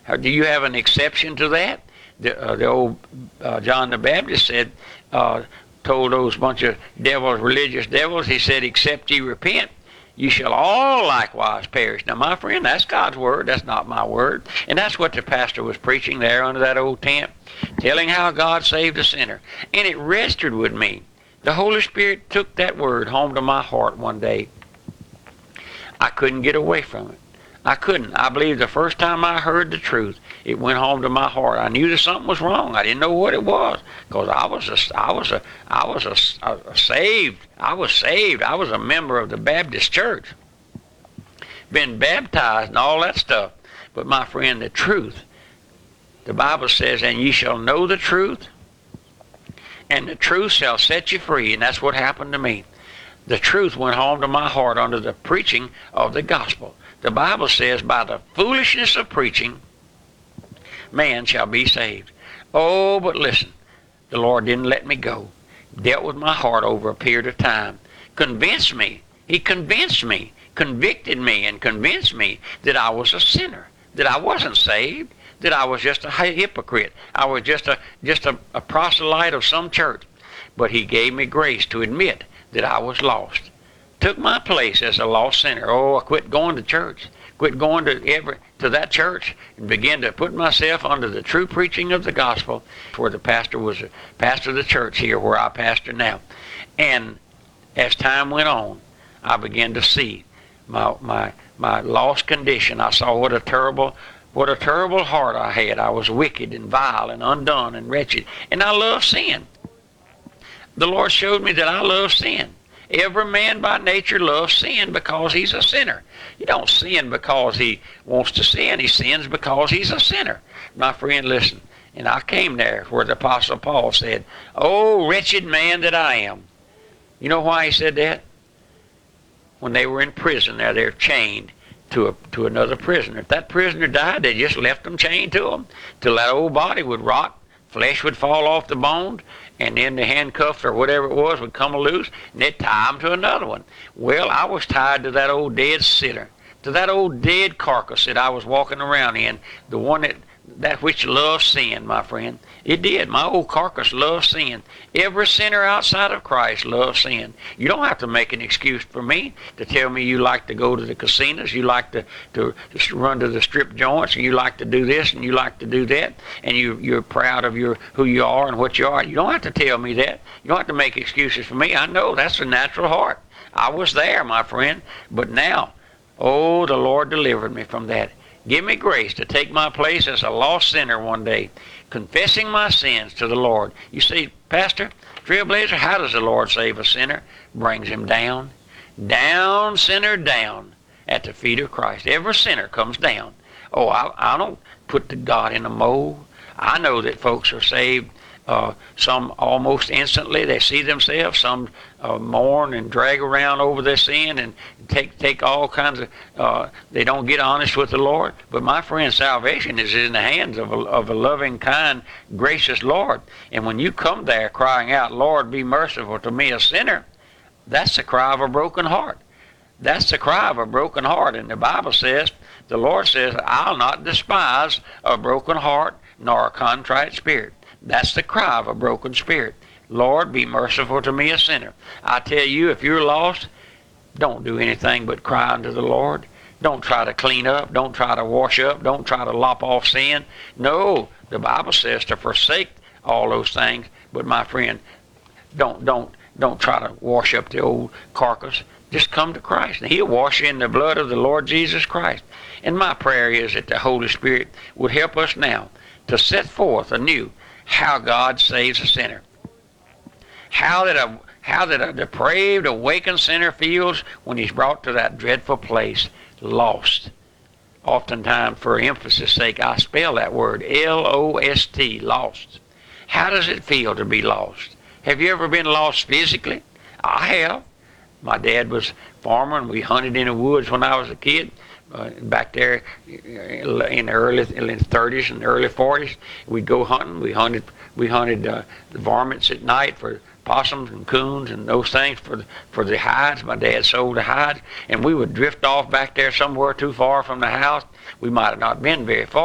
Do you have an exception to that? The old John the Baptist said, told those bunch of devils, religious devils, he said, except ye repent, you shall all likewise perish. Now, my friend, that's God's word. That's not my word. And that's what the pastor was preaching there under that old tent, telling how God saved a sinner. And it registered with me. The Holy Spirit took that word home to my heart one day. I couldn't get away from it. I couldn't. I believe the first time I heard the truth, it went home to my heart. I knew that something was wrong. I didn't know what it was, because I was saved. I was saved. I was a member of the Baptist church, been baptized and all that stuff. But my friend, the truth, the Bible says, and ye shall know the truth, and the truth shall set you free. And that's what happened to me. The truth went home to my heart under the preaching of the gospel. The Bible says, by the foolishness of preaching, man shall be saved. Oh, but listen, the Lord didn't let me go. Dealt with my heart over a period of time. Convinced me. He convinced me, convicted me, and convinced me that I was a sinner, that I wasn't saved, that I was just a hypocrite. I was just a proselyte of some church. But he gave me grace to admit that I was lost. Took my place as a lost sinner. Oh, I quit going to church. Quit going to that church and began to put myself under the true preaching of the gospel, where the pastor was a pastor of the church here where I pastor now. And as time went on, I began to see my lost condition. I saw what a terrible heart I had. I was wicked and vile and undone and wretched. And I loved sin. The Lord showed me that I love sin. Every man by nature loves sin because he's a sinner. You don't sin because he wants to sin. He sins because he's a sinner. My friend, listen. And I came there where the Apostle Paul said, "Oh, wretched man that I am." You know why he said that? When they were in prison there, they're chained to another prisoner. If that prisoner died, they just left them chained to him till that old body would rot, flesh would fall off the bones, and then the handcuffs or whatever it was would come loose, and they'd tie him to another one. Well, I was tied to that old dead sinner, to that old dead carcass that I was walking around in, the one that which loves sin, my friend. It did. My old carcass loved sin. Every sinner outside of Christ loves sin. You don't have to make an excuse for me to tell me you like to go to the casinos, you like to run to the strip joints, and you like to do this and you like to do that, and you're proud of who you are and what you are. You don't have to tell me that. You don't have to make excuses for me. I know that's a natural heart. I was there, my friend. But now, oh, the Lord delivered me from that. Give me grace to take my place as a lost sinner one day, confessing my sins to the Lord. You see, Pastor, Trailblazer, how does the Lord save a sinner? Brings him down. Down, sinner, down at the feet of Christ. Every sinner comes down. Oh, I don't put the God in a mold. I know that folks are saved, some almost instantly. They see themselves. Some mourn and drag around over their sin and take all kinds of, they don't get honest with the Lord. But my friend, salvation is in the hands of a loving, kind, gracious Lord. And when you come there crying out, "Lord, be merciful to me, a sinner," that's the cry of a broken heart. That's the cry of a broken heart. And the Bible says, the Lord says, "I'll not despise a broken heart nor a contrite spirit." That's the cry of a broken spirit. "Lord, be merciful to me, a sinner." I tell you, if you're lost, don't do anything but cry unto the Lord. Don't try to clean up. Don't try to wash up. Don't try to lop off sin. No, the Bible says to forsake all those things. But my friend, don't try to wash up the old carcass. Just come to Christ, and He'll wash you in the blood of the Lord Jesus Christ. And my prayer is that the Holy Spirit would help us now to set forth anew how God saves a sinner. How that a depraved, awakened sinner feels when he's brought to that dreadful place, lost. Oftentimes, for emphasis' sake, I spell that word, L-O-S-T, lost. How does it feel to be lost? Have you ever been lost physically? I have. My dad was a farmer, and we hunted in the woods when I was a kid. Back there in the early 30s and early 40s, we'd go hunting. We hunted the varmints at night for possums and coons and those things for the hides. My dad sold the hides, and we would drift off back there somewhere too far from the house. We might have not been very far.